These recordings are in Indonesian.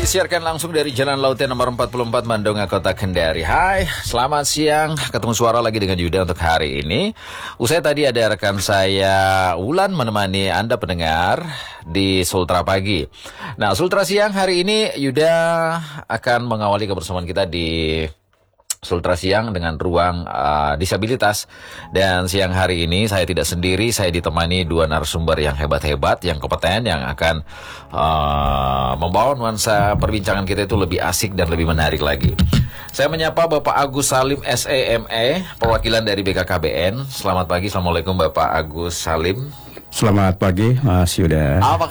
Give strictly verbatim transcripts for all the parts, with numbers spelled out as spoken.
Disiarkan langsung dari Jalan Lautnya nomor empat puluh empat Mandonga, Kota Kendari. Hai, selamat siang. Ketemu suara lagi dengan Yuda untuk hari ini. Usai tadi ada rekan saya Wulan menemani Anda pendengar di Sultra Pagi. Nah, Sultra Siang hari ini Yuda akan mengawali kebersamaan kita di Sultra Siang dengan ruang uh, disabilitas. Dan siang hari ini saya tidak sendiri, saya ditemani dua narasumber yang hebat-hebat, yang kompeten, yang akan uh, membawa nuansa perbincangan kita itu lebih asik dan lebih menarik lagi. Saya menyapa Bapak Agus Salim S E M E, perwakilan dari B K K B N. Selamat pagi, Assalamualaikum Bapak Agus Salim. Selamat pagi Mas Yuda. Apa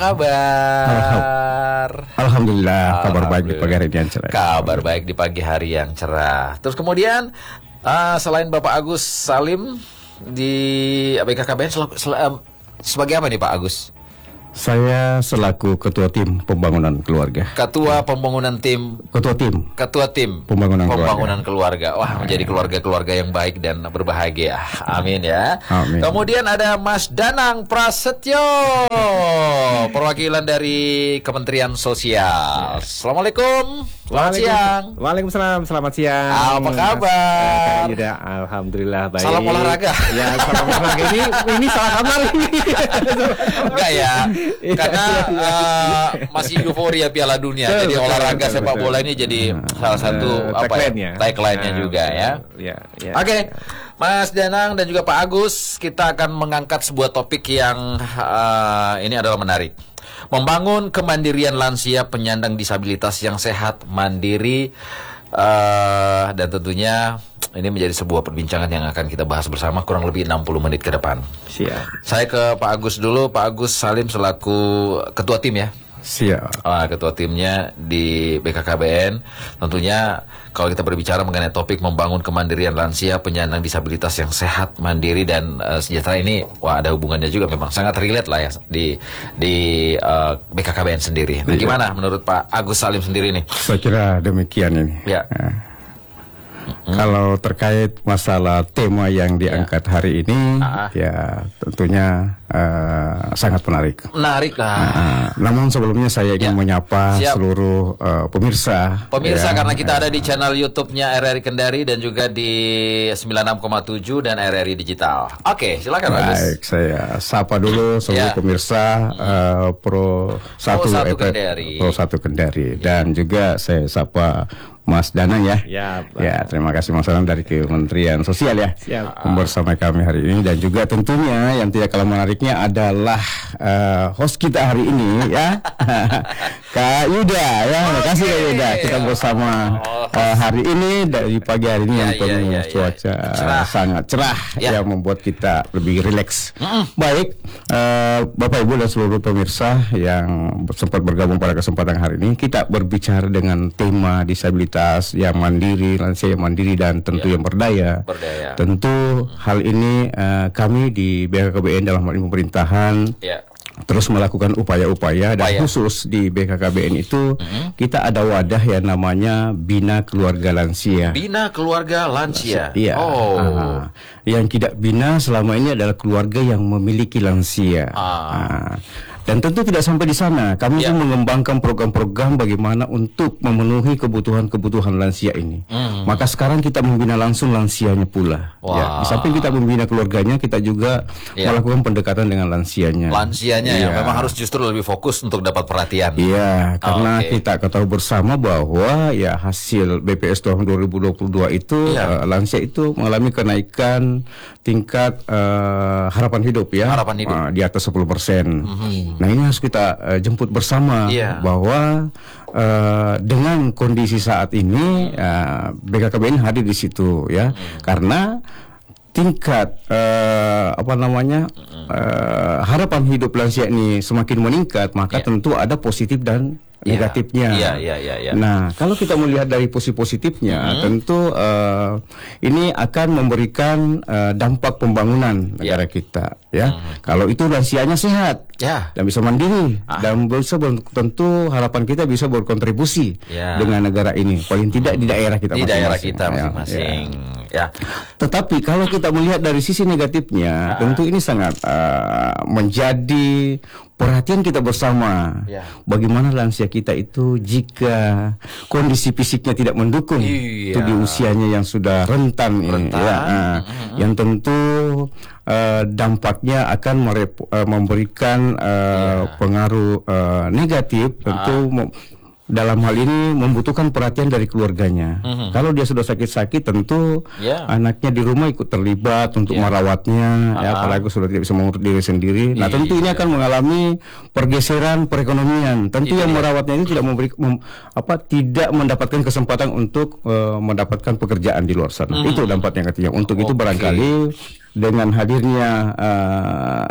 kabar? Alhamdulillah, kabar baik di pagi hari yang cerah. Kabar baik di pagi hari yang cerah. Terus kemudian uh, selain Bapak Agus Salim di B K K B N sel- sel- um, sebagai apa nih Pak Agus? Saya selaku Ketua Tim Pembangunan Keluarga. Ketua Pembangunan Tim. Ketua Tim. Ketua Tim Pembangunan, Pembangunan Keluarga. Keluarga. Wah, ah, menjadi keluarga-keluarga yang baik dan berbahagia. Amin ya. Amin. Kemudian ada Mas Danang Prasetyo, perwakilan dari Kementerian Sosial. Assalamualaikum. Selamat siang. Waalaikumsalam. Selamat siang. Apa kabar? Uh, Yuda, alhamdulillah baik. Salam olahraga. Ya, salam olahraga ini ini salah kamar ini. Enggak ya. Karena uh, masih euforia Piala Dunia. Betul, jadi betul, olahraga betul, sepak bola ini jadi uh, salah satu uh, apa ya? Tagline-nya uh, juga ya. ya, ya Oke. Okay. Mas Danang dan juga Pak Agus, kita akan mengangkat sebuah topik yang uh, ini adalah menarik. Membangun kemandirian lansia penyandang disabilitas yang sehat, mandiri, uh, dan tentunya ini menjadi sebuah perbincangan yang akan kita bahas bersama kurang lebih enam puluh menit ke depan. Siap. Saya ke Pak Agus dulu, Pak Agus Salim selaku ketua tim ya. Siap. Uh, ketua timnya di B K K B N. Tentunya kalau kita berbicara mengenai topik membangun kemandirian lansia penyandang disabilitas yang sehat, mandiri dan uh, sejahtera ini, wah ada hubungannya juga, memang sangat relate lah ya di di uh, B K K B N sendiri. Nah, iya. Gimana menurut Pak Agus Salim sendiri nih? Saya kira demikian ini. Ya. Nah. Hmm. Kalau terkait masalah tema yang diangkat ya. hari ini, ah. ya tentunya uh, sangat menarik. Menarik lah. Nah, namun sebelumnya saya ingin ya. menyapa Siap. seluruh uh, pemirsa. Pemirsa ya. Karena kita uh, ada di channel YouTube-nya R R I Kendari dan juga di sembilan puluh enam koma tujuh dan R R I Digital. Oke, silakan Pak Agus. Baik, saya sapa dulu seluruh ya. pemirsa uh, Pro satu Pro Kendari. Pro satu Kendari dan ya. juga saya sapa Mas Danang ya. Ya, ya, terima kasih Mas Danang dari Kementerian Sosial ya. Siap. Bersama kami hari ini dan juga tentunya yang tidak kalah menariknya adalah uh, host kita hari ini ya. Kak Yuda ya. Terima kasih Kak Yuda. Kita bersama uh, hari ini dari pagi hari ini ya, yang penuh ya, ya, cuaca ya. Cerah. sangat cerah ya. yang membuat kita lebih rileks. Mm-mm. Baik, uh, Bapak Ibu dan seluruh pemirsa yang sempat bergabung pada kesempatan hari ini, kita berbicara dengan tema disabilitas yang mandiri, lansia yang mandiri dan tentu ya. yang berdaya. berdaya. Tentu hmm. hal ini uh, kami di B K K B N dalam hal ini pemerintahan ya. terus melakukan upaya-upaya dan khusus di B K K B N itu hmm. kita ada wadah yang namanya Bina Keluarga Lansia. Bina Keluarga Lansia. Iya. Oh. Uh, yang tidak bina selama ini adalah keluarga yang memiliki lansia. Ah. Uh, Dan tentu tidak sampai di sana. Kami ya. pun mengembangkan program-program bagaimana untuk memenuhi kebutuhan-kebutuhan lansia ini. Mm. Maka sekarang kita membina langsung lansianya pula. Wow. Ya, di samping kita membina keluarganya, kita juga ya. melakukan pendekatan dengan lansianya. Lansianya ya. ya, memang harus justru lebih fokus untuk dapat perhatian. Iya, karena okay. kita ketahui bersama bahwa ya hasil B P S tahun dua ribu dua puluh dua itu ya. uh, lansia itu mengalami kenaikan tingkat uh, harapan hidup ya. Harapan hidup. Uh, di atas sepuluh persen. Mm-hmm. Nah ini harus kita uh, jemput bersama yeah. bahwa uh, dengan kondisi saat ini uh, B K K B N hadir di situ ya mm. karena tingkat uh, apa namanya uh, harapan hidup lansia ini semakin meningkat maka yeah. tentu ada positif dan negatifnya. Ya, ya, ya, ya. Nah, kalau kita melihat dari posisi positifnya, mm-hmm. tentu uh, ini akan memberikan uh, dampak pembangunan negara yeah. kita, ya. Mm-hmm. Kalau itu lansianya sehat, Ya. dan bisa mandiri Ah. dan bisa ber- tentu harapan kita bisa berkontribusi Ya. dengan negara ini, paling tidak di daerah kita Di masing-masing. daerah kita Ya, masing-masing. Ya. Tetapi kalau kita melihat dari sisi negatifnya, tentu ini sangat uh, menjadi perhatian kita bersama. Ya. Bagaimana lansia kita itu jika kondisi fisiknya tidak mendukung, Iya. itu di usianya yang sudah rentan, ini, Rentan. ya, uh, yang tentu uh, dampaknya akan merep- uh, memberikan uh, pengaruh uh, negatif, tentu mem- dalam hal ini membutuhkan perhatian dari keluarganya. Mhm. Kalau dia sudah sakit-sakit, tentu Ya. anaknya di rumah ikut terlibat untuk Ya. merawatnya, ya, apalagi sudah tidak bisa mengurus diri sendiri. Nah, tentu ini akan mengalami pergeseran perekonomian. Tentu yang merawatnya ini tidak memberi mem- apa tidak mendapatkan kesempatan untuk eh, mendapatkan pekerjaan di luar sana. Itu dampak negatifnya. Untuk itu Oke. barangkali dengan hadirnya eh,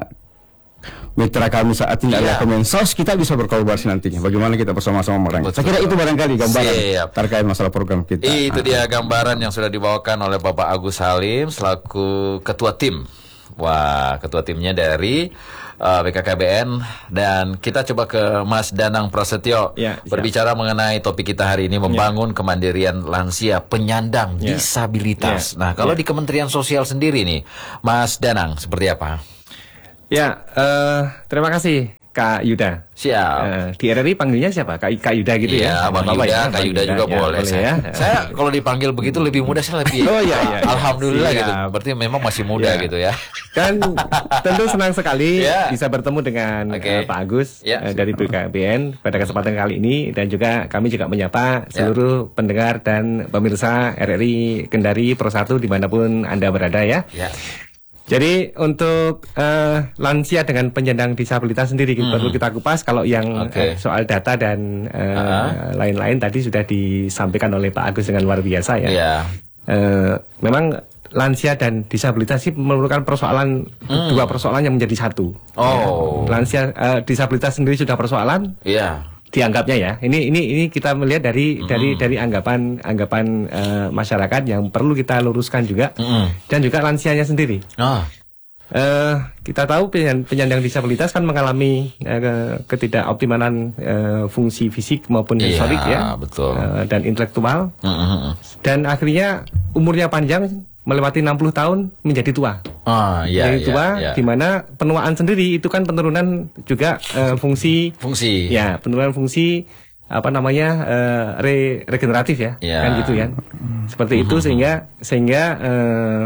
mitra kami saat ini Iya. adalah Kemensos, kita bisa berkolaborasi nantinya. Bagaimana kita bersama-sama merangkul. Saya kira itu barangkali gambaran Siap. terkait masalah program kita. Itu dia gambaran yang sudah dibawakan oleh Bapak Agus Halim selaku ketua tim. Wah, ketua timnya dari uh, B K K B N. Dan kita coba ke Mas Danang Prasetyo Ya, siap. berbicara mengenai topik kita hari ini, membangun kemandirian lansia penyandang Ya. disabilitas. Ya. Nah, kalau Ya. di Kementerian Sosial sendiri nih, Mas Danang, seperti apa? Ya, eh, terima kasih Kak Yuda. Siap. Eh, di R R I panggilnya siapa? Kak, Kak Yuda gitu Iya, ya? Bang Apa-apa Yuda, ya? Kak Bang Yuda juga ya, boleh. boleh Saya, ya. saya kalau dipanggil begitu lebih muda, saya lebih. Oh, iya, iya, iya. Alhamdulillah Siap. gitu. Berarti memang masih muda Iya. gitu ya. Kan tentu senang sekali Ya. bisa bertemu dengan Oke. eh, Pak Agus Ya. eh, dari B K K B N pada kesempatan kali ini, dan juga kami juga menyapa Ya. seluruh pendengar dan pemirsa R R I Kendari Pro satu dimanapun Anda berada ya. Ya. Jadi untuk eh, lansia dengan penyandang disabilitas sendiri kita perlu kita kupas. Kalau yang Hmm. Oke. eh, soal data dan eh, Ah. lain-lain tadi sudah disampaikan oleh Pak Agus dengan luar biasa ya. Ya. Eh, memang lansia dan disabilitas sih merupakan persoalan dua persoalan yang menjadi satu. Oh. Ya. Lansia eh, disabilitas sendiri sudah persoalan Iya. dianggapnya ya. Ini ini ini kita melihat dari dari dari anggapan anggapan eh, masyarakat yang perlu kita luruskan juga, Mm-mm. dan juga lansianya sendiri. Ah. Eh, kita tahu penyan- penyandang disabilitas kan mengalami eh, ke- ketidakoptimalan eh, fungsi fisik maupun Iya, sensorik ya, betul. eh, dan intelektual, Mm-mm. dan akhirnya umurnya panjang melewati enam puluh tahun menjadi tua. Ah, iya, Menjadi iya, tua, iya. di mana penuaan sendiri itu kan penurunan juga eh, fungsi, Fungsi. ya penurunan fungsi apa namanya eh, re- regeneratif ya, Ya. kan gitu ya, seperti itu sehingga sehingga eh,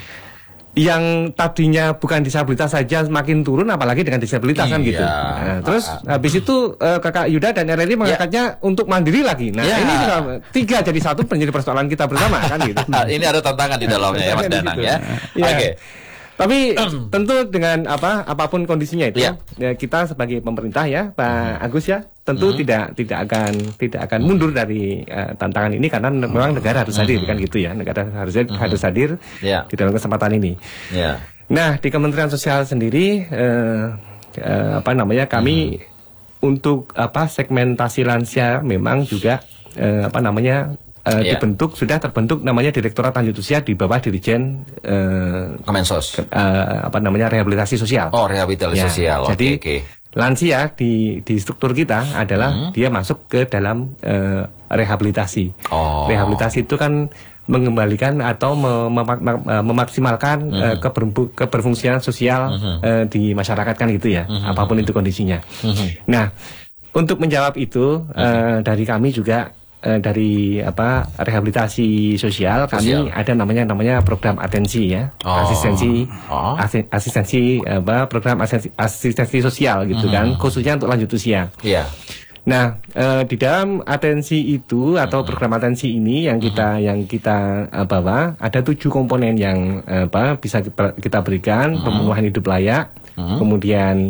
yang tadinya bukan disabilitas saja semakin turun, apalagi dengan disabilitas kan Iya. gitu. Nah, terus habis itu eh, Kakak Yuda dan R R I mengangkatnya untuk mandiri lagi. Nah Ya. ini juga tiga jadi satu menjadi persoalan kita bersama kan gitu. Ah, ini ada tantangan di dalamnya ya, Mas Kan Danang gitu. ya. Iya. Oke. Tapi tentu dengan apa apapun kondisinya itu, Iya. ya, kita sebagai pemerintah ya Pak Agus ya tentu tidak tidak akan tidak akan mundur dari eh, tantangan ini, karena memang negara harus hadir kan gitu ya, negara harus harus hadir Iya. di dalam kesempatan ini. Ya. Nah, di Kementerian Sosial sendiri eh, eh, apa namanya kami untuk apa segmentasi lansia memang juga eh, apa namanya eh, Iya. dibentuk, sudah terbentuk namanya Direktorat Lanjut Usia di bawah Dirjen eh, Kemensos. ke- eh, apa namanya rehabilitasi sosial. Oh, rehabilitasi Ya, sosial. Oke, jadi oke. lansia di di struktur kita adalah dia masuk ke dalam eh, rehabilitasi. Oh. Rehabilitasi itu kan mengembalikan atau mem- mem- mem- eh, memaksimalkan eh, keberbu- keberfungsian sosial eh, di masyarakat kan gitu ya, apapun itu kondisinya. Nah, untuk menjawab itu eh, dari kami juga eh, dari apa rehabilitasi sosial, kami Sosial. ada namanya namanya program atensi ya, Oh. asistensi Oh. asi- asistensi apa program asistensi, asistensi sosial gitu kan, khususnya untuk lanjut usia. Iya. Nah, eh, di dalam atensi itu atau program atensi ini yang kita yang kita eh, bawa ada tujuh komponen yang eh, apa bisa kita, kita berikan: pemenuhan hidup layak, kemudian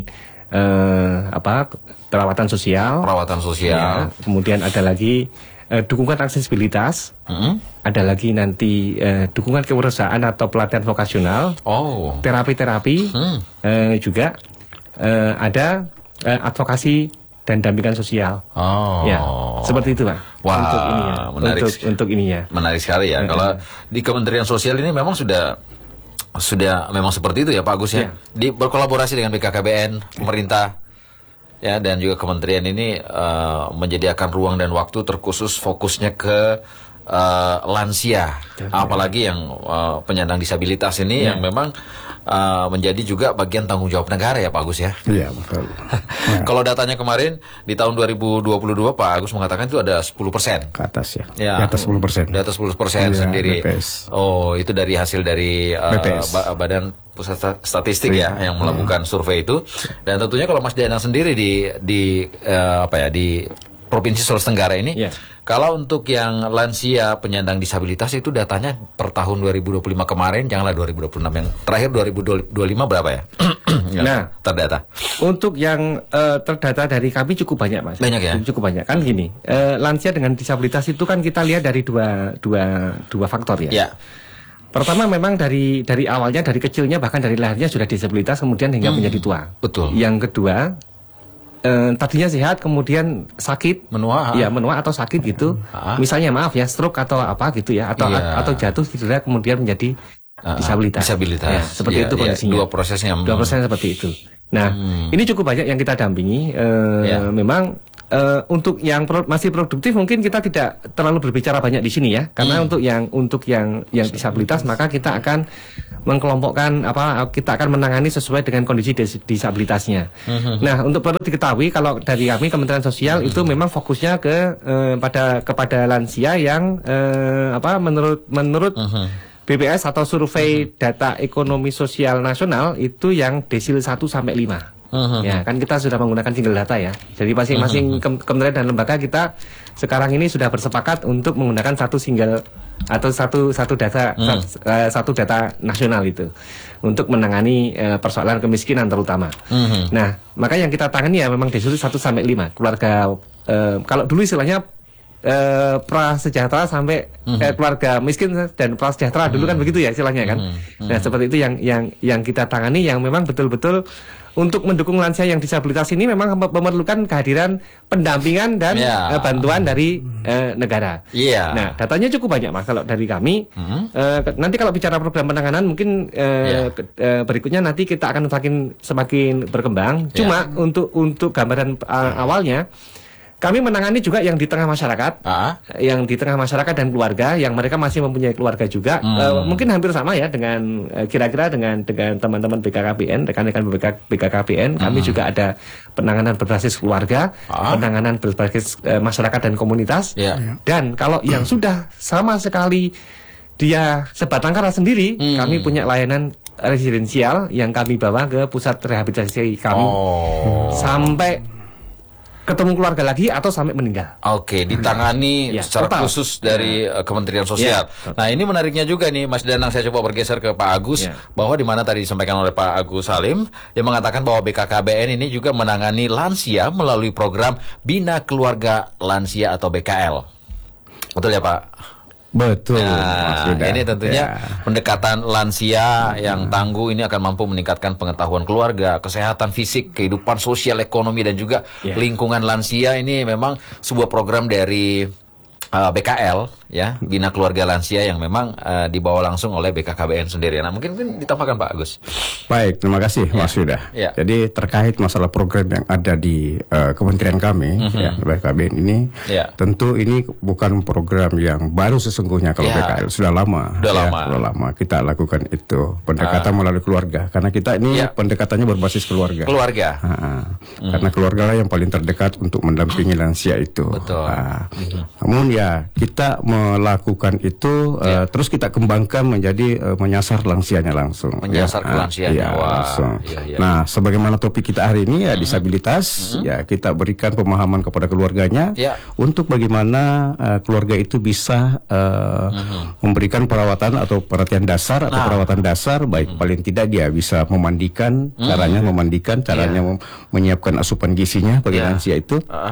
eh, apa perawatan sosial, Perawatan ya, sosial. kemudian ada lagi eh, dukungan aksesibilitas, Mm-mm. ada lagi nanti eh, dukungan kewirausahaan atau pelatihan vokasional, Oh. terapi-terapi, Hmm. eh, juga eh, ada eh, advokasi dan dampingan sosial. Oh. Ya, seperti itu Pak. Wah, untuk ini ya. menarik. Untuk untuk ini ya. Menarik sekali ya. Kalau di Kementerian Sosial ini memang sudah sudah memang seperti itu ya Pak Agus ya. Ya. Di berkolaborasi dengan B K K B N, pemerintah ya dan juga kementerian ini uh, menyediakan ruang dan waktu terkhusus fokusnya ke uh, lansia, ya, apalagi yang uh, penyandang disabilitas ini ya. Yang memang uh, menjadi juga bagian tanggung jawab negara ya Pak Agus ya. Iya betul. Ya. Kalau datanya kemarin di tahun dua ribu dua puluh dua Pak Agus mengatakan itu ada sepuluh persen Ke atas ya. Ya, di atas sepuluh persen. Di atas sepuluh persen ya, sendiri. B P S. Oh, itu dari hasil dari uh, B P S. ba- Badan Pusat Statistik ya, ya yang melakukan hmm. survei itu. Dan tentunya kalau Mas Danang sendiri di di uh, apa ya di Provinsi Sulawesi Tenggara ini, yeah. kalau untuk yang lansia penyandang disabilitas itu datanya per tahun dua ribu dua puluh lima kemarin, janganlah dua ribu dua puluh enam, yang terakhir dua ribu dua puluh lima berapa ya? Nah, terdata. Untuk yang uh, terdata dari kami cukup banyak Mas. Banyak ya? Cukup banyak. Kan gini, uh, lansia dengan disabilitas itu kan kita lihat dari dua dua dua faktor ya. Ya. Pertama memang dari dari awalnya, dari kecilnya, bahkan dari lahirnya sudah disabilitas, kemudian hingga hmm. menjadi tua. Betul. Yang kedua, eh, tadinya sehat, kemudian sakit, menua, ya menua atau sakit gitu. Ha? Misalnya maaf ya, stroke atau apa gitu ya, atau yeah. atau jatuh cedera kemudian menjadi uh, disabilitas. Disabilitas. Ya, seperti yeah, itu kondisinya. Yeah, dua prosesnya. Dua prosesnya seperti itu. Nah, hmm. ini cukup banyak yang kita dampingi. Eh, yeah. Memang Uh, untuk yang pro, masih produktif mungkin kita tidak terlalu berbicara banyak di sini ya, karena hmm. untuk yang untuk yang yang disabilitas maka kita akan mengkelompokkan apa kita akan menangani sesuai dengan kondisi dis, disabilitasnya. Hmm. Nah, untuk perlu diketahui kalau dari kami Kementerian Sosial hmm. itu memang fokusnya ke uh, pada kepada lansia yang uh, apa menurut menurut hmm. B P S atau survei hmm. data ekonomi sosial nasional itu yang desil satu sampai lima. Uh-huh. Ya, kan kita sudah menggunakan single data ya. Jadi masing-masing uh-huh. kementerian dan lembaga kita sekarang ini sudah bersepakat untuk menggunakan satu single atau satu satu data uh-huh. satu data nasional itu untuk menangani uh, persoalan kemiskinan terutama. Uh-huh. Nah, maka yang kita tangani ya memang desil satu sampai lima keluarga. Uh, kalau dulu istilahnya Uh, prasejahtera sampai mm-hmm. eh, keluarga miskin dan prasejahtera mm-hmm. dulu kan begitu ya istilahnya kan. Mm-hmm. Nah seperti itu yang yang yang kita tangani, yang memang betul-betul untuk mendukung lansia yang disabilitas ini memang memerlukan kehadiran pendampingan dan yeah. uh, bantuan dari uh, negara. Yeah. Nah datanya cukup banyak Mas kalau dari kami. Mm-hmm. uh, nanti kalau bicara program penanganan mungkin uh, yeah. ke, uh, berikutnya nanti kita akan semakin semakin berkembang. Cuma yeah. untuk untuk gambaran uh, awalnya kami menangani juga yang di tengah masyarakat, ah? yang di tengah masyarakat dan keluarga, yang mereka masih mempunyai keluarga juga, hmm. uh, mungkin hampir sama ya dengan uh, kira-kira dengan dengan teman-teman B K K B N, rekan-rekan B K K B N, kami hmm. juga ada penanganan berbasis keluarga, ah? penanganan berbasis uh, masyarakat dan komunitas, yeah. dan kalau yang sudah sama sekali dia sebatang kara sendiri, hmm. kami punya layanan residensial yang kami bawa ke pusat rehabilitasi kami oh. sampai ketemu keluarga lagi atau sampai meninggal. Oke, ditangani ya, secara total. Khusus dari ya. Kementerian Sosial. Ya, nah, ini menariknya juga nih, Mas Danang, saya coba bergeser ke Pak Agus, ya. bahwa di mana tadi disampaikan oleh Pak Agus Salim, dia mengatakan bahwa B K K B N ini juga menangani lansia melalui program Bina Keluarga Lansia atau B K L. Betul ya, Pak? Betul. Nah, ini tentunya ya. pendekatan lansia yang tangguh ini akan mampu meningkatkan pengetahuan keluarga, kesehatan fisik, kehidupan sosial, ekonomi, dan juga ya. lingkungan lansia. Ini memang sebuah program dari uh, B K L, ya, Bina Keluarga Lansia, yang memang uh, dibawa langsung oleh B K K B N sendiri. Nah, mungkin, mungkin ditambahkan Pak Agus. Baik, terima kasih ya. Mas Yuda. Ya. Jadi terkait masalah program yang ada di uh, kementerian kami, mm-hmm. ya, B K K B N ini, ya. tentu ini bukan program yang baru sesungguhnya kalau ya. B K L sudah lama. Sudah ya, lama. Sudah lama kita lakukan itu pendekatan ah. melalui keluarga, karena kita ini ya. pendekatannya berbasis keluarga. Keluarga. Ah, mm. Karena keluarga lah yang paling terdekat untuk mendampingi lansia itu. Betul. Ah. Mm-hmm. Namun ya kita melakukan itu ya. uh, terus kita kembangkan menjadi uh, menyasar lansianya langsung. Menyasar ya. ke lansianya. Ya, Wah. Ya, ya. Nah, sebagaimana topik kita hari ini ya mm-hmm. disabilitas, mm-hmm. ya kita berikan pemahaman kepada keluarganya ya. untuk bagaimana uh, keluarga itu bisa uh, mm-hmm. memberikan perawatan atau perhatian dasar atau nah. perawatan dasar, baik mm-hmm. paling tidak dia bisa memandikan, mm-hmm. caranya memandikan, caranya yeah. menyiapkan asupan gizinya bagi yeah. lansia itu. Uh-huh.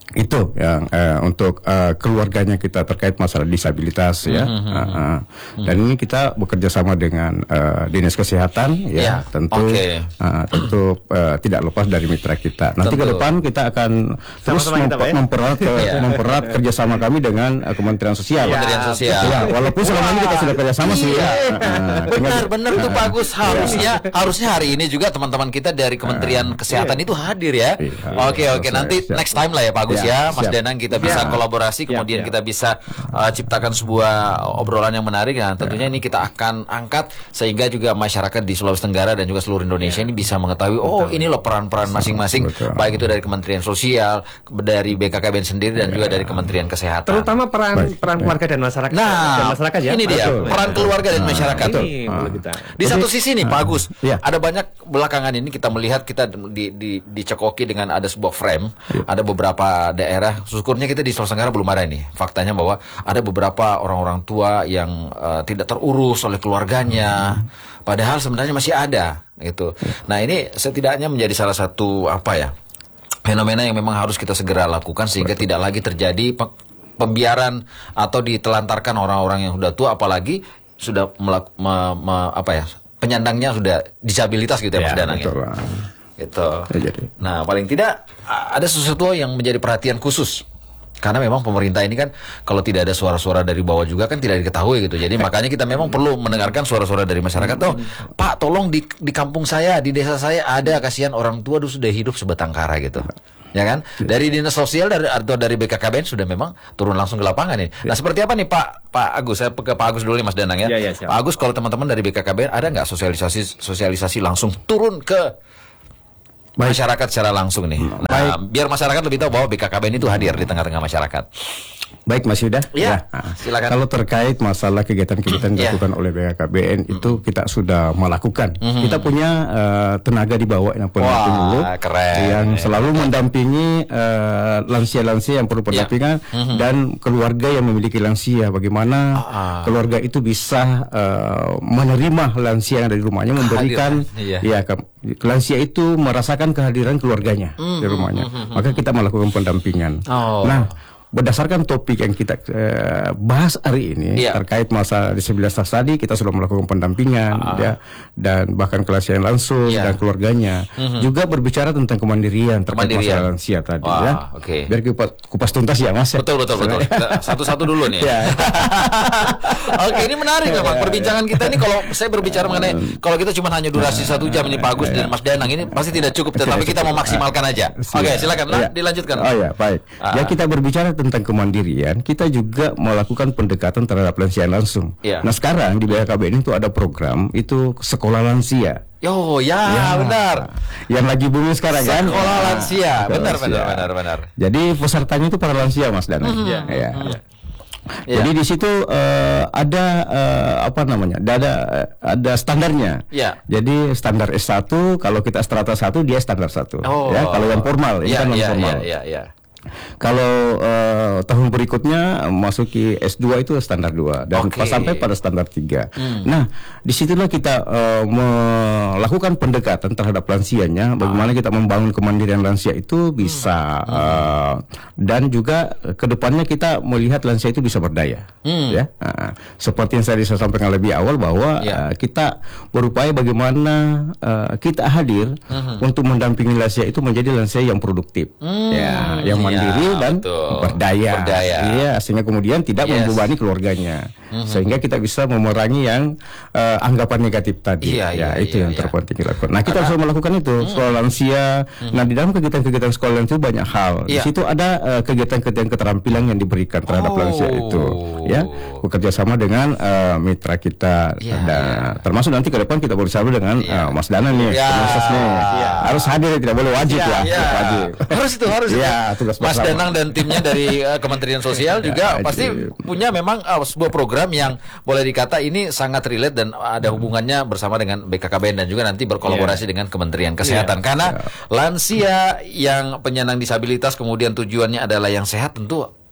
Itu yang uh, untuk uh, keluarganya kita terkait masalah disabilitas ya. Mm-hmm. uh, uh. Dan ini kita bekerja sama dengan uh, dinas kesehatan ya, yeah. tentu okay. uh, tentu uh, tidak lepas dari mitra kita. Nanti tentu. Ke depan kita akan terus memper- kita, mempererat ya? mempererat kerjasama kami dengan uh, Kementerian Sosial. Kementerian ya. Sosial. Ya, walaupun selama ini kita sudah kerjasama sih. Iya. Uh, benar, benar itu bagus. Harusnya harusnya hari ini juga teman-teman kita dari Kementerian uh, Kesehatan iya. itu hadir ya. Oke oke nanti siap. Next time lah ya bagus. Ya, Mas siap. Danang kita bisa ya. kolaborasi, kemudian ya, ya. kita bisa uh, ciptakan sebuah obrolan yang menarik. Nah, tentunya ya. ini kita akan angkat sehingga juga masyarakat di Sulawesi Tenggara dan juga seluruh Indonesia ya. ini bisa mengetahui, oh ini loh peran-peran masing-masing, betul. baik itu dari Kementerian Sosial, dari B K K B N sendiri dan ya. juga dari Kementerian Kesehatan. Terutama peran baik. peran keluarga dan masyarakat. Nah, dan masyarakat ya. Ini dia betul. peran keluarga dan masyarakat. Nah, ini ah. kita. Di satu sisi nih, Pak Agus, ya. ada banyak belakangan ini kita melihat kita di, di, dicekoki dengan ada sebuah frame, ya. ada beberapa daerah. Syukurnya kita di Sulawesi Tenggara belum ada nih faktanya bahwa ada beberapa orang-orang tua yang uh, tidak terurus oleh keluarganya, hmm. padahal sebenarnya masih ada gitu. Nah ini setidaknya menjadi salah satu apa ya fenomena yang memang harus kita segera lakukan sehingga Betul. tidak lagi terjadi pe- pembiaran atau ditelantarkan orang-orang yang sudah tua, apalagi sudah melak- me- me- apa ya penyandangnya sudah disabilitas gitu ya, ya Mas Danang ya. Gitu. Ya, jadi. Nah paling tidak ada sesuatu yang menjadi perhatian khusus. Karena memang pemerintah ini kan kalau tidak ada suara-suara dari bawah juga kan tidak diketahui gitu. Jadi makanya kita memang perlu mendengarkan suara-suara dari masyarakat. Oh, Pak, tolong di di kampung saya, di desa saya ada, kasihan orang tua dulu sudah hidup sebatang kara gitu. Ya kan? Dari dinas sosial dari atau dari B K K B N sudah memang turun langsung ke lapangan nih. Nah, seperti apa nih Pak Pak Agus? Saya ke Pak Agus dulu nih Mas Danang ya. Ya, ya Pak Agus, kalau teman-teman dari B K K B N ada nggak sosialisasi sosialisasi langsung turun ke Baik. masyarakat secara langsung nih. Nah, Baik. biar masyarakat lebih tahu bahwa B K K B N itu hadir di tengah-tengah masyarakat. Baik Mas Yuda. Ya, ya. silakan. Kalau terkait masalah kegiatan-kegiatan yang dilakukan oleh B K K B N mm-hmm. itu kita sudah melakukan. Mm-hmm. Kita punya uh, tenaga di bawah yang pendamping dulu, yang selalu mendampingi uh, lansia-lansia yang perlu pendampingan yeah. mm-hmm. dan keluarga yang memiliki lansia. Bagaimana uh-huh. keluarga itu bisa uh, menerima lansia yang ada di rumahnya, memberikan yeah. ya ke, lansia itu merasakan kehadiran keluarganya mm-hmm. di rumahnya. Mm-hmm. Maka kita melakukan pendampingan. Oh. Nah, berdasarkan topik yang kita uh, bahas hari ini yeah. terkait masalah disabilitas tadi, kita sudah melakukan pendampingan uh. ya, dan bahkan kelansiaan langsung yeah. dan keluarganya mm-hmm. juga berbicara tentang kemandirian terkait kemandirian. masalah lansia tadi. Wah, ya. Okay. Biar kupas, kupas tuntas ya Mas. Betul betul betul. Satu-satu dulu nih. Ya. Oke, ini menarik memang perbincangan kita ini. Kalau saya berbicara mengenai kalau kita cuma hanya durasi satu jam ini Pak Agus dan Mas Danang ini pasti tidak cukup, tetapi kita memaksimalkan aja. Oke, okay, silakan nah, dilanjutkan. Oh ya, baik. Uh. Ya, kita berbicara tentang kemandirian, kita juga melakukan pendekatan terhadap lansia langsung. Yeah. Nah sekarang di B K K B N itu ada program itu sekolah lansia. Yo ya, ya benar. Yang lagi booming sekarang sekolah kan. Sekolah lansia, benar benar benar benar. Jadi pesertanya itu para lansia Mas Danang. Mm-hmm. Ya. Ya. Mm-hmm. Ya. Jadi di situ uh, ada uh, apa namanya? Ada ada standarnya. Ya. Jadi standar S satu, kalau kita strata satu dia standar satu. Oh. Ya, kalau yang formal, ini ya, kan ya, formal. Ya, ya, ya. Kalau uh, tahun berikutnya masuki S dua itu standar dua dan okay. sampai pada standar tiga. Hmm. Nah, disitulah kita uh, melakukan pendekatan terhadap lansianya, bagaimana kita membangun kemandirian lansia itu bisa hmm. uh, dan juga kedepannya kita melihat lansia itu bisa berdaya. Hmm. Ya, uh, seperti yang saya sampaikan lebih awal bahwa yeah. uh, kita berupaya bagaimana uh, kita hadir hmm. untuk mendampingi lansia itu menjadi lansia yang produktif. Hmm. Ya, yang mandiri ya, dan betul. berdaya, berdaya. Iya, sehingga kemudian tidak yes. membebani keluarganya, mm-hmm. sehingga kita bisa memerangi yang uh, anggapan negatif tadi. Iya, ya, iya, itu iya, yang iya. terpenting dilakukan. Nah, kita harus melakukan itu mm-hmm. sekolah lansia. Mm-hmm. Nah, di dalam kegiatan-kegiatan sekolah lansia itu banyak hal. Iya. Di situ ada uh, kegiatan-kegiatan keterampilan yang diberikan terhadap oh. lansia itu, ya, bekerja sama dengan uh, mitra kita. Yeah, dan yeah. termasuk nanti ke depan kita bersama dengan yeah. uh, Mas Dana nih, yeah. nih. Yeah. Harus hadir, tidak boleh wajib yeah, ya. Yeah. Wajib. Harus itu, harus itu. Ya, tugas Mas Danang dan timnya dari uh, Kementerian Sosial juga ya, pasti punya memang uh, sebuah program yang boleh dikata ini sangat relate dan ada hubungannya bersama dengan B K K B N dan juga nanti berkolaborasi yeah. dengan Kementerian Kesehatan. Yeah. Karena yeah. lansia yang penyandang disabilitas kemudian tujuannya adalah yang sehat, tentu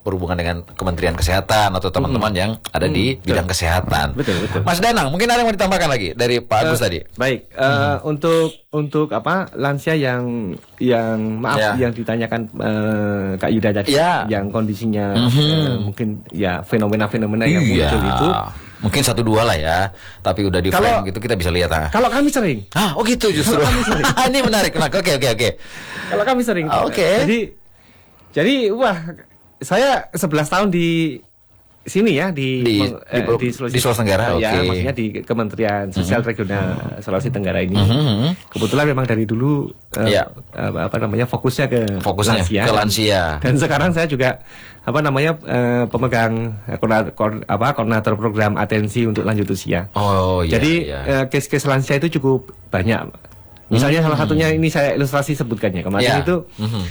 berhubungan dengan Kementerian Kesehatan atau teman-teman hmm. yang ada hmm. di bidang betul. kesehatan. Betul, betul. Mas Danang, mungkin ada yang mau ditambahkan lagi dari Pak Agus uh, tadi? Baik, uh, hmm. untuk untuk apa lansia yang yang maaf yeah. yang ditanyakan uh, Kak Yuda tadi, yeah. yang kondisinya mm-hmm. uh, mungkin ya fenomena-fenomena yang yeah. muncul itu. Mungkin satu dua lah ya, tapi udah di frame gitu kita bisa lihat. Ah. Kalau kami sering. Ah, oh gitu justru. Ini menarik. Nah, oke oke oke. Kalau kami sering. Oke. Okay. Jadi jadi wah, saya sebelas tahun di sini ya di di, meng, di, eh, di Sulawesi, di Sulawesi Tenggara. Ya, okay. maksudnya di Kementerian Sosial mm-hmm. Regional Sulawesi Tenggara ini. Mm-hmm. Kebetulan memang dari dulu uh, yeah. uh, apa namanya fokusnya ke fokusnya lansia. ke lansia. Dan sekarang saya juga apa namanya uh, pemegang uh, koordinator, apa koordinator program atensi untuk lanjut usia. Oh iya. Jadi iya. Uh, case-case lansia itu cukup banyak. Misalnya mm-hmm. salah satunya ini saya ilustrasi sebutkannya kemarin yeah. itu mm-hmm.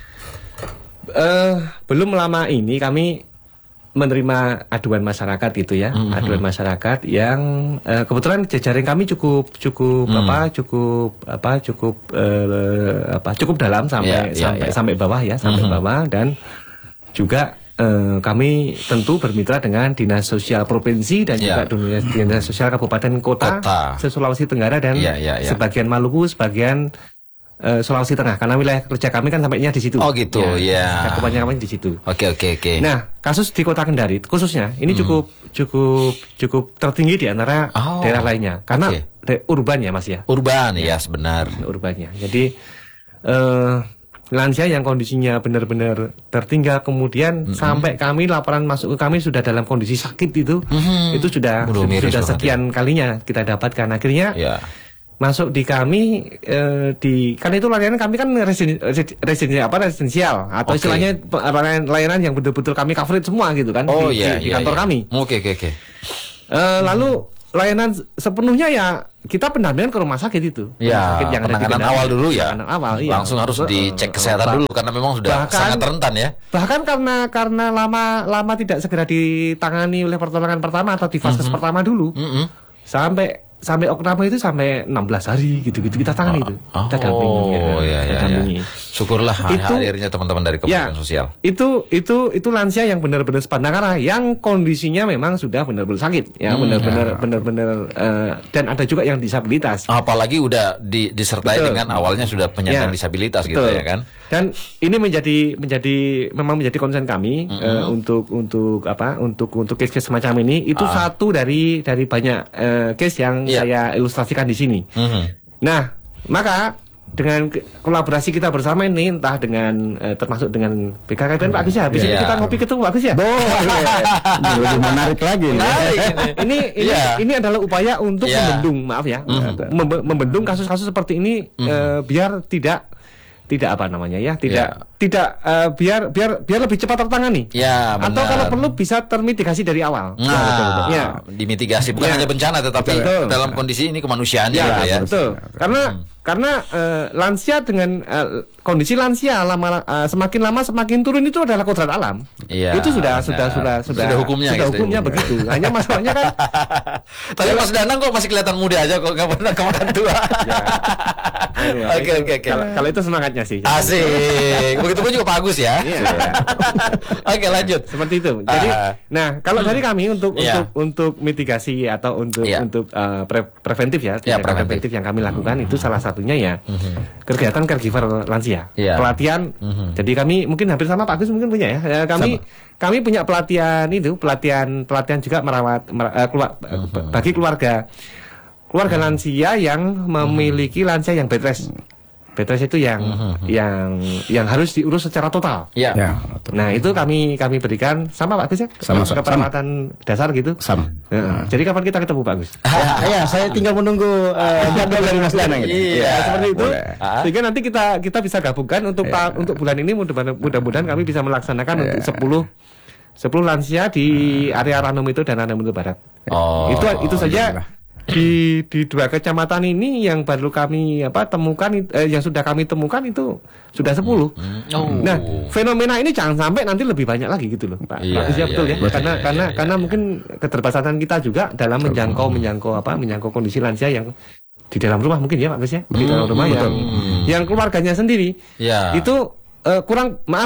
uh, belum lama ini kami menerima aduan masyarakat gitu ya, mm-hmm. aduan masyarakat yang uh, kebetulan jejaring kami cukup cukup mm. apa cukup apa cukup uh, apa cukup dalam sampai yeah, sampai yeah, yeah. sampai bawah ya sampai mm-hmm. bawah dan juga uh, kami tentu bermitra dengan dinas sosial provinsi dan yeah. juga dinas, dinas sosial kabupaten kota, kota. Sulawesi Tenggara dan yeah, yeah, yeah. sebagian Maluku, sebagian Uh, Sulawesi Tengah karena wilayah kerja kami kan sampainya di situ. Oh gitu, ya. Yeah. Kebanyakan kami di situ. Oke okay, oke okay, oke. Okay. Nah, kasus di Kota Kendari khususnya ini hmm. cukup cukup cukup tertinggi di antara oh. daerah lainnya karena okay. de- urban ya Mas ya. Urban ya, yes, benar. Urbannya. Jadi uh, lansia yang kondisinya benar-benar tertinggal kemudian mm-hmm. sampai kami laporan masuk ke kami sudah dalam kondisi sakit itu, mm-hmm. itu sudah Belum sudah sekian ya. kalinya kita dapatkan akhirnya. Yeah. Masuk di kami eh, di kan itu layanan kami kan residen, residen apa residensial atau okay. istilahnya layanan, layanan yang betul-betul kami cover semua gitu kan oh, di, iya, di, di iya, kantor iya. kami. Oke oke oke. Eh, lalu layanan sepenuhnya ya kita pendampingan ke rumah sakit itu. Ya, sakit yang penanganan ada awal dulu ya. Awal, iya. Langsung harus dicek kesehatan bah, dulu karena memang sudah bahkan, sangat rentan ya. Bahkan karena karena lama lama tidak segera ditangani oleh pertolongan pertama atau di fase mm-hmm. pertama dulu. Mm-hmm. Sampai sampai okname itu sampai enam belas hari gitu-gitu kita tangani itu. Oh, kita dampingi. Oh ya, ya, ya. Syukurlah itu, hadirnya teman-teman dari Kementerian ya, Sosial. Itu itu itu lansia yang benar-benar sepadan karena yang kondisinya memang sudah benar-benar sakit, ya hmm, benar-benar ya. benar-benar uh, dan ada juga yang disabilitas. Apalagi udah di, disertai betul. dengan awalnya sudah penyandang ya, disabilitas betul. gitu ya kan. Dan ini menjadi menjadi memang menjadi concern kami mm-hmm. uh, untuk untuk apa untuk untuk case-case semacam ini itu ah. satu dari dari banyak uh, case yang yeah. saya ilustrasikan di sini. Mm-hmm. Nah, maka dengan kolaborasi kita bersama ini entah dengan uh, termasuk dengan B K K B N Pak Agus ya, bisa yeah. kita ngopi ketemu Pak Agus ya. Boleh. Lebih menarik lagi. Menarik ini. ini ini yeah. ini adalah upaya untuk yeah. membendung, maaf ya, mm-hmm. Mem- membendung kasus-kasus seperti ini mm-hmm. uh, biar tidak tidak apa namanya ya tidak ya. tidak uh, biar biar biar lebih cepat tertangani ya, atau kalau perlu bisa termitigasi dari awal. Nah, ya, betul, betul. Ya. Dimitigasi bukan ya. hanya bencana tetapi betul. dalam kondisi ini kemanusiaan ya, ya. Betul. Karena hmm. karena uh, lansia dengan uh, kondisi lansia lama uh, semakin lama semakin turun itu adalah kodrat alam. Ya, itu sudah sudah sudah sudah sudah hukumnya sudah gitu. hukumnya begitu. Hanya masalahnya kan tapi Mas Danang kok masih kelihatan muda aja kok nggak pernah kemakan tua. Oke oke oke. Kalau itu semangatnya sih. Asik. Begitu pun juga Pak Agus ya. Iya. Oke lanjut. Seperti itu. Jadi, uh, nah kalau dari kami untuk yeah. untuk untuk mitigasi atau untuk yeah. untuk uh, pre- preventif ya, yeah, preventif. preventif yang kami lakukan mm-hmm. itu salah satunya ya mm-hmm. kegiatan caregiver lansia, yeah. pelatihan. Mm-hmm. Jadi kami mungkin hampir sama Pak Agus mungkin punya ya. ya kami sama. kami punya pelatihan itu pelatihan pelatihan juga merawat mer- uh, keluar, mm-hmm. bagi keluarga keluarga mm-hmm. lansia yang memiliki mm-hmm. lansia yang bed rest. Bed rest itu yang mm-hmm. yang yang harus diurus secara total. Ya. ya nah itu kami kami berikan sama Pak Agus ya. Sama ke perawatan dasar gitu. Sama. Ya. Nah. Jadi kapan kita ketemu Pak Agus? ya, ya saya tinggal menunggu uh, jadwal dari Mas Danang gitu. Iya. Ya, seperti itu. Boleh. Sehingga nanti kita kita bisa gabungkan untuk ya. ta- untuk bulan ini mudah- mudah-mudahan kami bisa melaksanakan ya. untuk sepuluh sepuluh lansia di area Ranum itu dan Ranum itu Barat. Oh. Itu itu saja. Di di dua kecamatan ini yang baru kami apa temukan eh, yang sudah kami temukan itu sudah sepuluh. Oh. Nah, fenomena ini jangan sampai nanti lebih banyak lagi gitu loh, Pak. Iya, Bagus ya iya, betul iya, ya. iya, Karena iya, karena iya, karena iya. mungkin keterbatasan kita juga dalam menjangkau menjangkau apa menjangkau kondisi lansia yang di dalam rumah mungkin ya Pak Gus ya. Di dalam rumah hmm, yang betul. yang keluarganya sendiri. Ya. Itu uh, kurang maaf ya.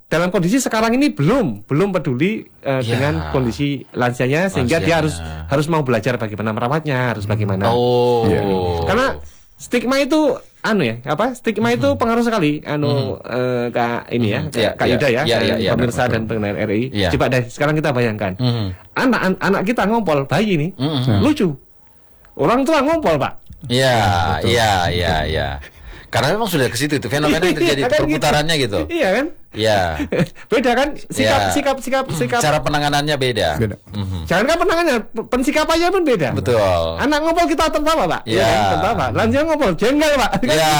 dalam kondisi sekarang ini belum belum peduli uh, Ya. dengan kondisi lansianya sehingga dia Lansianya. harus harus mau belajar bagaimana merawatnya, harus bagaimana. Oh. Ya. Karena stigma itu anu ya, apa? Stigma itu pengaruh sekali anu eh, Kak ini ya, Iya, Kak iya. Yuda ya, Iya, iya, dan iya, pemirsa betul. dan pendengar R I. Iya. Coba deh sekarang kita bayangkan. Mhm. Anak an- anak kita ngompol bayi ini lucu. Orang tua ngompol, Pak. Iya, iya, iya, iya. Karena memang sudah ke situ itu fenomena yang terjadi Iya, kan perputarannya gitu. Iya kan? Iya. Beda kan sikap Ya. sikap sikap sikap. Cara penanganannya beda. Beda. Mhm. Jangan kan penangannya, pensikapannya pun beda. Betul. Anak ngompol kita tertawa, Pak. Iya. kan? Tertawa. Lanjut ngompol jengkel, Pak. Ya,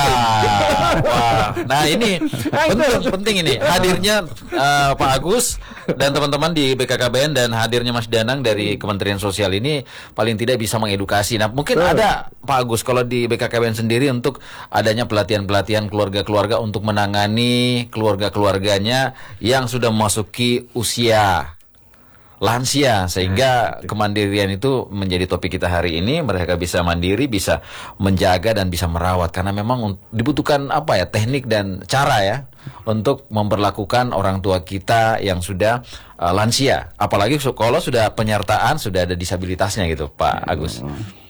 wah. Nah ini penting, penting ini hadirnya eh, Pak Agus dan teman-teman di B K K B N dan hadirnya Mas Danang dari Kementerian Sosial ini paling tidak bisa mengedukasi. Nah mungkin Betul. ada Pak Agus kalau di B K K B N sendiri untuk adanya pelatihan-pelatihan keluarga-keluarga untuk menangani keluarga-keluarganya yang sudah memasuki usia lansia sehingga kemandirian itu menjadi topik kita hari ini. Mereka bisa mandiri, bisa menjaga dan bisa merawat karena memang un- dibutuhkan apa ya teknik dan cara ya untuk memperlakukan orang tua kita yang sudah uh, lansia. Apalagi su- kalau sudah penyertaan sudah ada disabilitasnya gitu Pak Agus.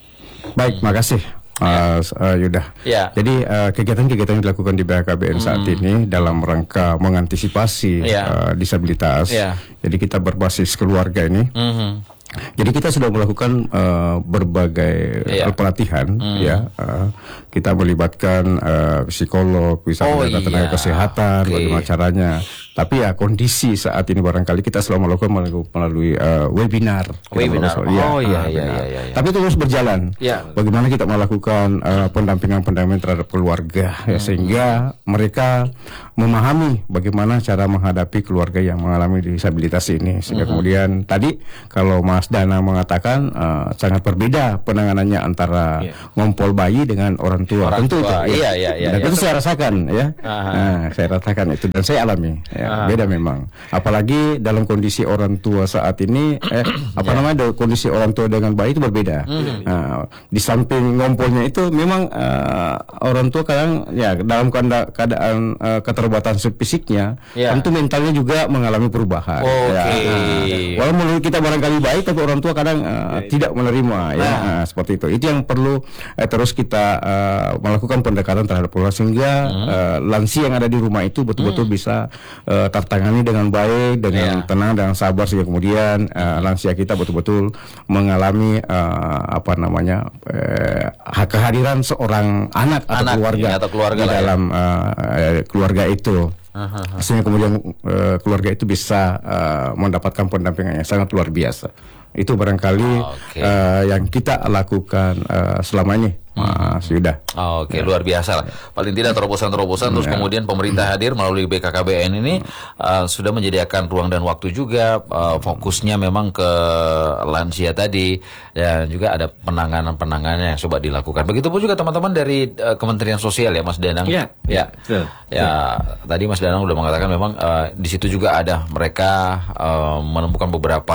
Baik, makasih. Uh, uh, Yuda. Ya. Jadi uh, kegiatan-kegiatan yang dilakukan di B K K B N saat ini dalam rangka mengantisipasi Ya. uh, disabilitas. Ya. Jadi kita berbasis keluarga ini. Mhm. Jadi kita sudah melakukan uh, berbagai Iya. uh, pelatihan, ya. Uh, kita melibatkan uh, psikolog, bisa Oh, melibatkan tenaga iya. kesehatan, Oke. bagaimana caranya. Tapi ya kondisi saat ini barangkali kita selalu melakukan melalui, melalui uh, webinar. Kita Webinar. melakukan- iya, Oh, iya, ah, iya, webinar. iya, iya, iya. Tapi itu terus berjalan. Iya. Bagaimana kita melakukan uh, pendampingan-pendampingan terhadap keluarga, ya, Hmm. sehingga mereka memahami bagaimana cara menghadapi keluarga yang mengalami disabilitas ini. Sehingga Hmm. kemudian tadi kalau Mas Dana mengatakan uh, sangat berbeda penanganannya antara Iya. ngompol bayi dengan orang tua. Orang Tentu tua, itu. iya, iya, iya, Dan iya. itu saya rasakan ya. Aha. Nah, saya rasakan itu dan saya alami. Ya, Aha. beda memang. Apalagi dalam kondisi orang tua saat ini, eh, apa Ya. namanya, do- kondisi orang tua dengan bayi itu berbeda. Hmm. Nah, di samping ngompolnya itu memang eh, orang tua kadang ya dalam keada- keadaan eh, keterbatasan fisiknya, Ya. tentu mentalnya juga mengalami perubahan. Oke. Ya. Nah, walau menurut kita barangkali baik, tapi orang tua kadang eh, tidak menerima ya. Nah. Nah, seperti itu. Itu yang perlu eh, terus kita eh, melakukan pendekatan terhadap keluarga sehingga eh, lansia yang ada di rumah itu betul-betul bisa eh, tertangani dengan baik, dengan Ya. tenang, dengan sabar sehingga kemudian eh, lansia kita betul-betul mengalami eh, apa namanya eh, kehadiran seorang anak atau Anak, keluarga, ya, atau keluarga di lah ya. dalam eh, keluarga itu. Aha. Sehingga kemudian eh, keluarga itu bisa eh, mendapatkan pendampingan yang sangat luar biasa. Itu barangkali Oke. eh, yang kita lakukan eh, selama ini, Mas Yuda. Oh, Oke, luar biasa lah. Paling tidak terobosan-terobosan terus kemudian pemerintah hadir melalui B K K B N ini uh, sudah menyediakan ruang dan waktu juga, uh, fokusnya memang ke lansia tadi dan juga ada penanganan-penanganan yang coba dilakukan. Begitupun juga teman-teman dari uh, Kementerian Sosial ya Mas Danang. Iya, Ya. betul. Ya, tadi Mas Danang udah mengatakan memang uh, di situ juga ada mereka uh, menemukan beberapa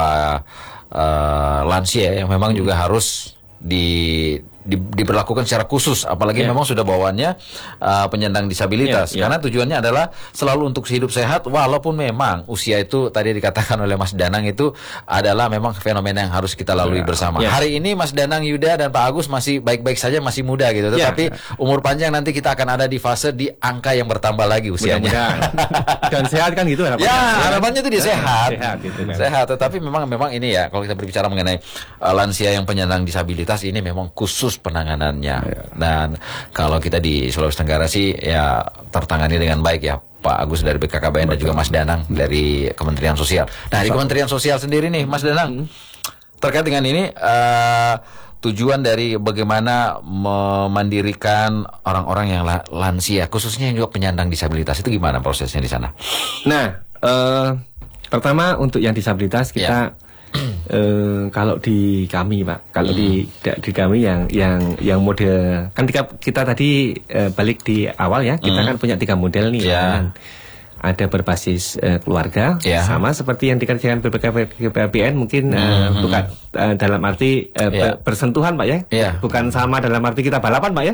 uh, lansia yang memang juga harus di, di diberlakukan secara khusus, apalagi Ya. memang sudah bawaannya uh, penyandang disabilitas. Ya, ya. Karena tujuannya adalah selalu untuk hidup sehat, walaupun memang usia itu tadi dikatakan oleh Mas Danang itu adalah memang fenomena yang harus kita lalui bersama. Ya. Hari ini Mas Danang, Yuda dan Pak Agus masih baik-baik saja, masih muda gitu. Ya. Tetapi umur panjang nanti kita akan ada di fase di angka yang bertambah lagi usianya. Mudah-mudahan. Dan sehat kan gitu harapannya. Ya, harapannya itu dia sehat. Sehat gitu kan. Sehat, tetapi memang memang ini ya, kalau kita berbicara mengenai uh, lansia yang penyandang disabilitas ini memang khusus penanganannya. Dan kalau kita di Sulawesi Tenggara sih ya tertangani dengan baik ya. Pak Agus dari B K K B N dan juga Mas Danang dari Kementerian Sosial. Nah, di Kementerian Sosial sendiri nih, Mas Danang, terkait dengan ini uh, tujuan dari bagaimana memandirikan orang-orang yang la- lansia, khususnya yang juga penyandang disabilitas itu gimana prosesnya di sana? Nah, eh, pertama untuk yang disabilitas kita eh, kalau di kami Pak, kalau di da- di kami yang yang yang model kan kita, kita tadi eh, balik di awal ya, kita kan punya tiga model nih Ya. kan. ada berbasis uh, keluarga, yeah. sama seperti yang dikerjakan B P K B P N mungkin uh, mm-hmm. bukan uh, dalam arti uh, yeah. bersentuhan Pak ya, yeah. bukan sama dalam arti kita balapan Pak ya.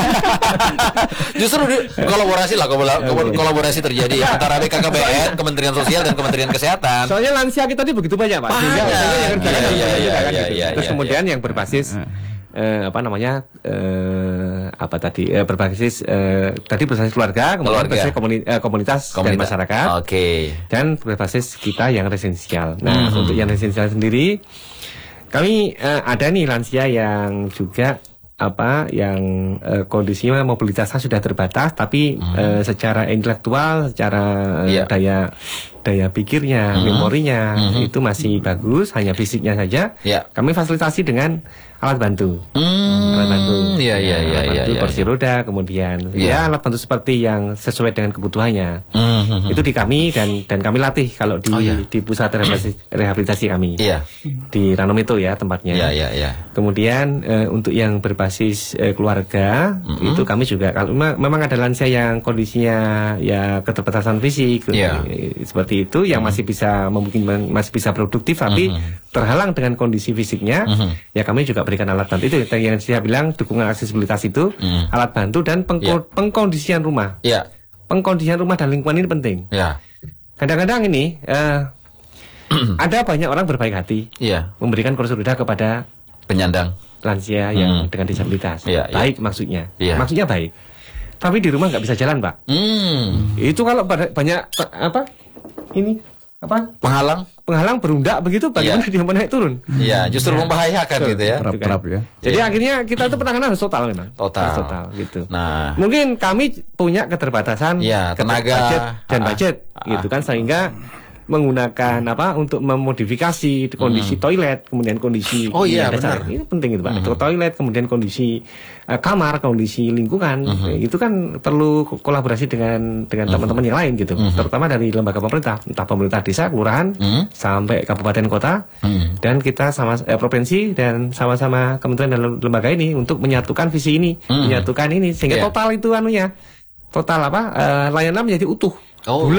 Justru di, kolaborasi lah, kolaborasi terjadi antara B K K B N, Kementerian Sosial dan Kementerian Kesehatan. Soalnya lansia kita ini begitu banyak Pak, sehingga yang kerjakan iya, iya, kan iya, gitu. iya, Terus iya, kemudian iya. yang berbasis Uh, apa namanya uh, apa tadi uh, berbasis uh, tadi berbasis keluarga, kemudian keluarga. berbasis komuni, uh, komunitas, komunitas dan masyarakat, okay. dan berbasis kita yang residensial. Nah mm-hmm. untuk yang residensial sendiri kami uh, ada nih lansia yang juga apa yang uh, kondisinya mobilitasnya sudah terbatas, tapi mm-hmm. uh, secara intelektual, secara uh, yeah. daya daya pikirnya, mm-hmm. memorinya mm-hmm. itu masih bagus, hanya fisiknya saja. Yeah. Kami fasilitasi dengan alat bantu, mm, alat bantu, ya, ya, ya, alat bantu ya, ya, kursi ya. roda, kemudian ya. ya alat bantu seperti yang sesuai dengan kebutuhannya. Mm-hmm. Itu di kami dan dan kami latih kalau di oh, ya. di pusat rehabilitasi, rehabilitasi kami, ya. di Ranom itu ya tempatnya. Ya, ya, ya. Kemudian uh, untuk yang berbasis uh, keluarga mm-hmm. itu kami juga kalau memang, memang ada lansia yang kondisinya ya keterbatasan fisik ya. uh, seperti itu yang mm-hmm. masih bisa memungkinkan masih bisa produktif tapi mm-hmm. terhalang dengan kondisi fisiknya, mm-hmm. ya kami juga berikan alat bantu itu yang saya bilang dukungan aksesibilitas itu mm. alat bantu dan pengko- yeah. pengkondisian rumah. Yeah. Pengkondisian rumah dan lingkungan ini penting. Yeah. Kadang-kadang ini uh, ada banyak orang berbaik hati yeah. memberikan kursi roda kepada penyandang lansia yang mm. dengan disabilitas. Yeah, baik yeah. maksudnya, yeah. maksudnya baik. Tapi di rumah nggak bisa jalan Pak. Mm. Itu kalau banyak apa ini apa penghalang penghalang berundak begitu bagaimana yeah. dia mau naik turun? Iya, justru ya. membahayakan gitu ya. Terap-terap ya. Jadi yeah. akhirnya kita itu penanganan harus total memang. Total. Harus total gitu. Nah, mungkin kami punya keterbatasan ya, tenaga budget dan ah, budget ah, gitu kan sehingga menggunakan apa untuk memodifikasi kondisi hmm. toilet, kemudian kondisi oh iya benar ini penting itu Pak. Hmm. Toilet, kemudian kondisi uh, kamar, kondisi lingkungan, hmm. itu kan perlu kolaborasi dengan dengan hmm. teman-teman yang lain gitu, hmm. terutama dari lembaga pemerintah, entah pemerintah desa, kelurahan, hmm. sampai kabupaten kota, hmm. dan kita sama eh, provinsi dan sama-sama kementerian dan lembaga ini untuk menyatukan visi ini, hmm. menyatukan ini sehingga yeah. total itu anunya, total apa uh, layanan menjadi utuh. Oh.